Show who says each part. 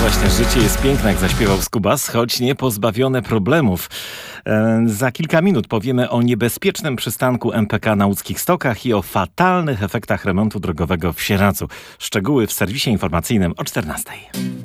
Speaker 1: właśnie, życie jest piękne, jak zaśpiewał Skubas, choć nie pozbawione problemów. Za kilka minut powiemy o niebezpiecznym przystanku MPK na łódzkich Stokach i o fatalnych efektach remontu drogowego w Sieradzu. Szczegóły w serwisie informacyjnym o 14:00.